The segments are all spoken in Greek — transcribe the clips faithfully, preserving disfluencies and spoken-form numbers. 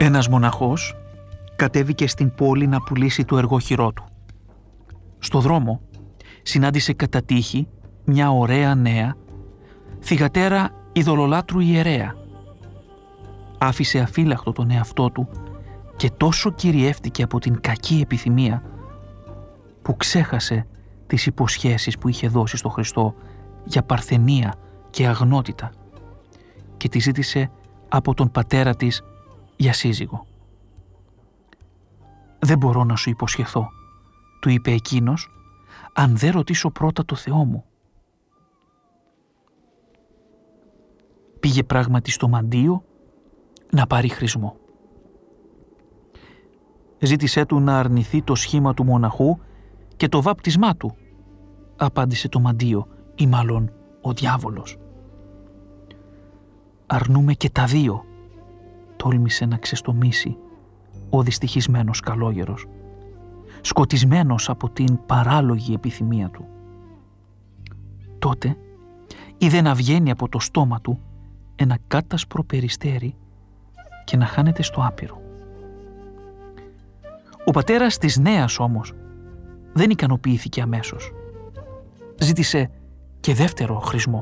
Ένας μοναχός κατέβηκε στην πόλη να πουλήσει το εργόχειρό του. Στο δρόμο συνάντησε κατά τύχη μια ωραία νέα, θυγατέρα ειδωλολάτρου ιερέα. Άφησε αφύλακτο τον εαυτό του και τόσο κυριεύτηκε από την κακή επιθυμία που ξέχασε τις υποσχέσεις που είχε δώσει στο Χριστό για παρθενία και αγνότητα και τη ζήτησε από τον πατέρα της για σύζυγο. «Δεν μπορώ να σου υποσχεθώ», του είπε εκείνος, «αν δεν ρωτήσω πρώτα το Θεό μου». Πήγε πράγματι στο μαντίο να πάρει χρησμό. Ζήτησέ του να αρνηθεί το σχήμα του μοναχού και το βάπτισμά του, απάντησε το μαντίο, ή μάλλον ο διάβολος. «Αρνούμε και τα δύο», τόλμησε να ξεστομίσει ο δυστυχισμένος καλόγερος, σκοτισμένος από την παράλογη επιθυμία του. Τότε είδε να βγαίνει από το στόμα του ένα κάτασπρο περιστέρι και να χάνεται στο άπειρο. Ο πατέρας της νέας όμως δεν ικανοποιήθηκε αμέσως. Ζήτησε και δεύτερο χρησμό.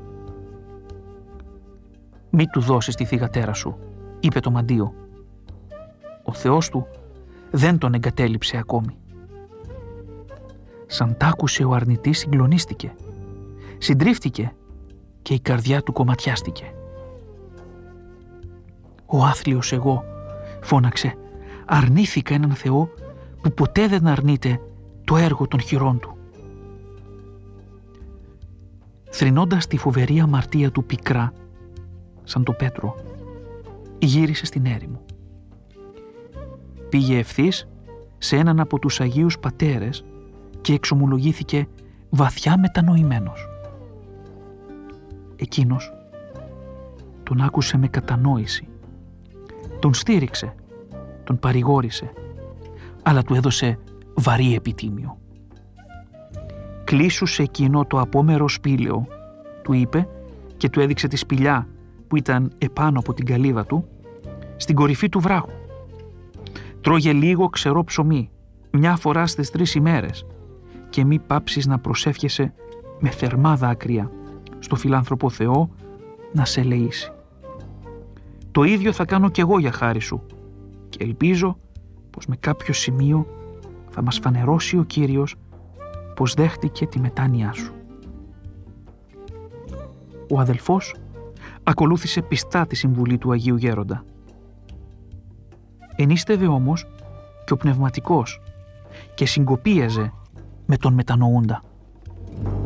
«Μη του δώσεις τη θυγατέρα σου», είπε το μαντίο. «Ο Θεός του δεν τον εγκατέλειψε ακόμη». Σαν τ' άκουσε ο αρνητής συγκλονίστηκε, συντρίφτηκε και η καρδιά του κομματιάστηκε. «Ο άθλιος εγώ», φώναξε, «αρνήθηκα έναν Θεό που ποτέ δεν αρνείται το έργο των χειρών του». Θρηνώντας τη φοβερή αμαρτία του πικρά, σαν το Πέτρο, γύρισε στην έρημο. Πήγε ευθύς σε έναν από τους Αγίους Πατέρες και εξομολογήθηκε βαθιά μετανοημένος. Εκείνος τον άκουσε με κατανόηση, τον στήριξε, τον παρηγόρησε, αλλά του έδωσε βαρύ επιτίμιο. «Κλείσου σε εκείνο το απόμερο σπήλαιο», του είπε και του έδειξε τη σπηλιά που ήταν επάνω από την καλύβα του, στην κορυφή του βράχου. «Τρώγε λίγο ξερό ψωμί, μια φορά στις τρεις ημέρες και μη πάψεις να προσεύχεσαι με θερμά δάκρυα στο φιλάνθρωπο Θεό να σε ελεήσει. Το ίδιο θα κάνω κι εγώ για χάρη σου και ελπίζω πως με κάποιο σημείο θα μας φανερώσει ο Κύριος πως δέχτηκε τη μετάνοιά σου». Ο αδελφός ακολούθησε πιστά τη συμβουλή του Αγίου Γέροντα. Ενίστευε όμως και ο πνευματικός και συγκοπίαζε με τον μετανοούντα.